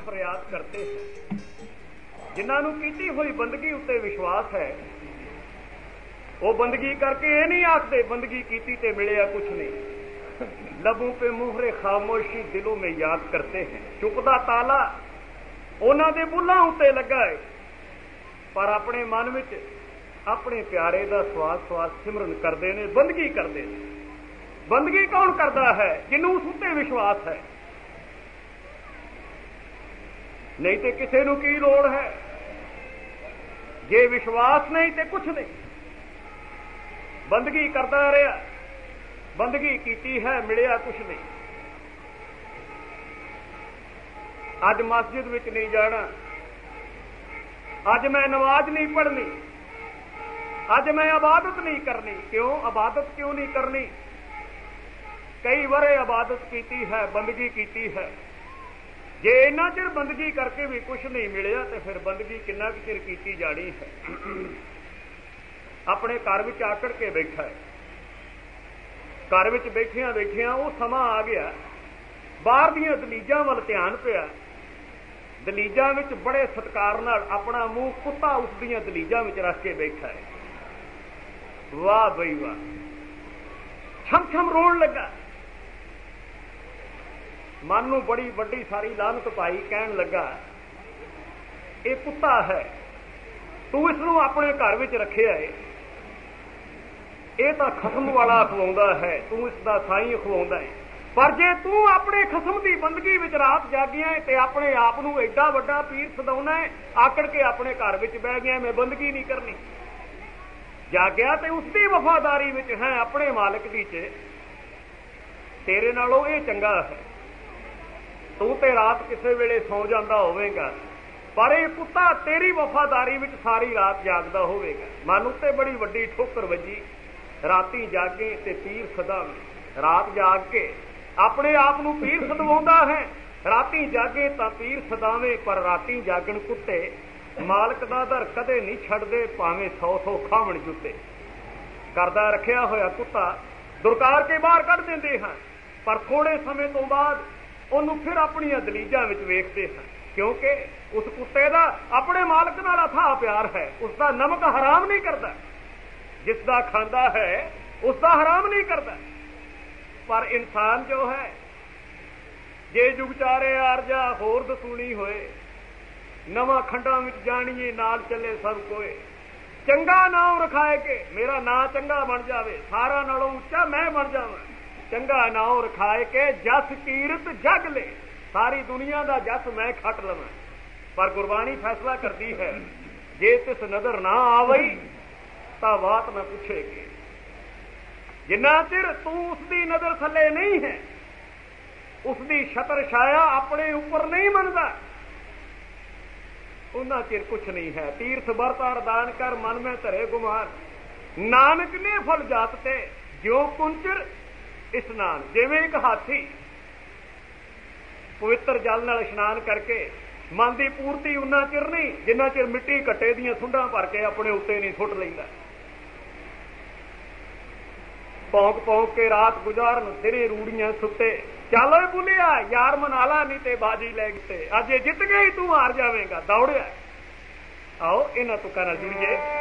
फरियाद करते हैं। जिन्होंने कीती हुई बंदगी उत्ते विश्वास है वो बंदगी करके ये नहीं आखते बंदगी कीती ते मिलिया कुछ नहीं। लबों पे मुहरे खामोशी दिलों में याद करते हैं। चुप दा ताला उन्हां दे बुल्हां उत्ते लगा है पर अपने मन विच अपने प्यारे दा स्वास स्वास सिमरन करते हैं, बंदगी करते हैं। बंदगी कौन करता है? जिन्हों उस उत्ते विश्वास है। नहीं तो किसी नूं की लोड़ है? जे विश्वास नहीं तो कुछ नहीं। बंदगी करता रहा, बंदगी कीती है, मिलिया कुछ नहीं। अज मस्जिद विच नहीं जाना, अज मैं नमाज नहीं पढ़नी, अज मैं इबादत नहीं करनी। क्यों इबादत क्यों नहीं करनी? कई वरे इबादत कीती है, बंदगी कीती है। जे इन्ना चिर बंदगी करके भी कुछ नहीं मिलिया तो फिर बंदगी किन्ना चिर कीती जानी है। अपने घर विच आकड़ के बैठा है, घर विच बैठिया बैठिया वो समा आ गया, बाहर दियां दलीजां वल ध्यान पिया। दलीजां विच बड़े सत्कार नाल अपना मूँह कुत्ता उस दियां दलीजां विच रख के बैठा है। वाह बई वाह, छम छम रोन लगा। मन नूं बड़ी वड्डी सारी लानत पाई, कहन लगा ये कुत्ता है, तू इसनूं अपने घर विच रखिया है, ये तां खसम वाला खवाउंदा है, तू इसदा साईं खवाउंदा है। पर जे तू अपने खसम की बंदगी विच रात जागिया है ते अपने आप नूं एडा वड्डा पीर सदाउना है, आकड़ के अपने घर विच बह गया मैं बंदगी नहीं करनी। जागया ते उसकी वफादारी विच है अपने मालिक दी च, तेरे नालों ये चंगा है। तू ते रात किसी वेले सौ जाता होवेगा पर यह कुत्ता तेरी वफादारी विच सारी रात जागदा होवेगा। मन उत्ते बड़ी वड्डी ठोकर वजी। राती जागे ते पीर सदावे, रात जाग के अपने आप नूं पीर सदवाउंदा है। राती जागे तां पीर सदावे पर राती जागण कुत्ते मालक दा दर कदे नहीं छड्डदे, भावें 100 खावण जुत्ते। करदा रखिया होया कुत्ता दुरकार के बाहर कढ दिंदे हैं पर थोड़े समय तो बाद ਉਹਨੂੰ फिर अपनियां दलीजां विच वेखदे हैं, क्योंकि उस कुत्ते दा अपने मालक नाल अथाह प्यार है। उसका नमक हराम नहीं करता, जिसदा खांदा है उसका हराम नहीं करता। पर इंसान जो है जे जुगचारे आरजा होर दसूनी होए, नवां खंडां विच जाणीए नाल चले सब कोए। चंगा नाम रखाए के मेरा नां चंगा बन जावे, सारा नालों उच्चा मैं बन जावां। चंगा नाम रखाए के जस कीरत जग ले, सारी दुनिया का जस मैं खट लवां। पर गुरबाणी फैसला करती है जे तिस नजर ना आवई तां बात न पूछेगी। जिन्ना चिर तू उसकी नजर थले नहीं है, उसकी छतर छाया अपने ऊपर नहीं मनता, उन्ना चिर कुछ नहीं है। तीर्थ बरतार दान कर मन में धरे गुमान, नानक ने फल जातते ज्यों कुंचर इशनान। जिवें एक हाथी पवित्र जल नाल इशनान करके मन की पूर्ति उन्ना चिर नहीं जिन्ना चिर मिट्टी कट्टे दियां सुंडां भर के अपने उत्ते नहीं सुट लैंदा। भौंक भौंक के रात गुजारन दिने रूड़ियां सुते, चलो बुलिया यार मनाला नहीं ते बाजी लै गए, अज जित गई तू हार जावेगा दौड़िया। आओ इन्हां तुकां नाल जुड़ीए।